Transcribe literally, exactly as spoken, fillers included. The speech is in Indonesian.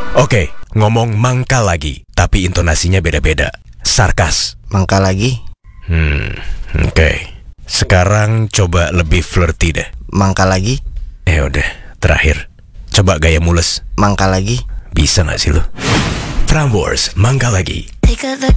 Oke, ngomong mangkal lagi, tapi intonasinya beda-beda. Sarkas. Mangkal lagi. Hmm, oke. Sekarang coba lebih flirty deh. Mangkal lagi. Eh udah, terakhir. Coba gaya mules. Mangkal lagi. Bisa gak sih lu? Prambors, mangkal lagi. Take a look